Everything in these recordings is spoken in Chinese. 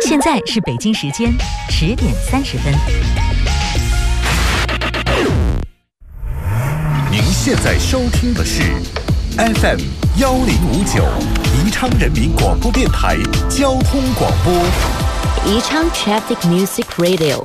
现在是北京时间10:30。 您现在收听的是 FM 1059宜昌人民广播电台交通广播。 宜昌 Traffic Music Radio。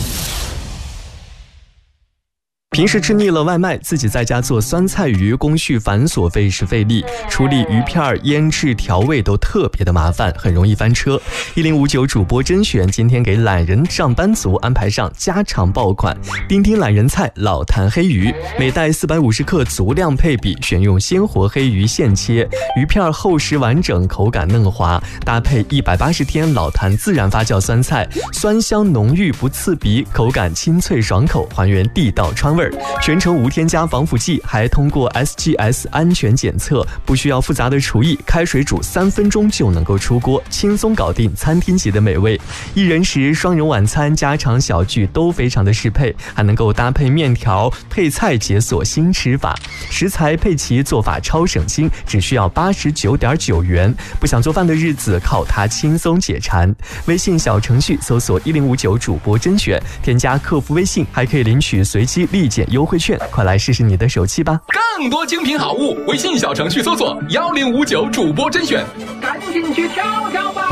平时吃腻了外卖，自己在家做酸菜鱼，工序繁琐，费时费力，处理鱼片、腌制、调味都特别的麻烦，很容易翻车。1059主播甄选今天给懒人上班族安排上家常爆款丁丁懒人菜老坛黑鱼，每袋450克，足量配比，选用鲜活黑鱼现切，鱼片厚实完整，口感嫩滑，搭配180天老坛自然发酵酸菜，酸香浓郁不刺鼻，口感清脆爽口，还原地道川味。全程无添加防腐剂，还通过 SGS 安全检测，不需要复杂的厨艺，开水煮3分钟就能够出锅，轻松搞定餐厅级的美味。一人食、双人晚餐、家常小聚都非常的适配，还能够搭配面条配菜，解锁新吃法。食材配齐，做法超省心，只需要89.9元。不想做饭的日子，靠它轻松解馋。微信小程序搜索1059主播甄选，添加客服微信，还可以领取随机立减优惠券，快来试试你的手气吧！ 更多精品好物，微信小程序搜索1059主播甄选，赶紧去挑挑吧！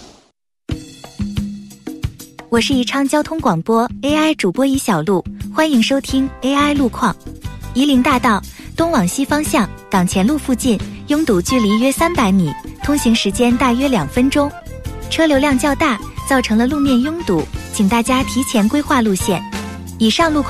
我是宜昌交通广播 AI 主播宜小璐，欢迎收听 AI 路况。夷陵大道东往西方向港前路附近拥堵距离约300米，通行时间大约2分钟，车流量较大，造成了路面拥堵，请大家提前规划路线。以上路况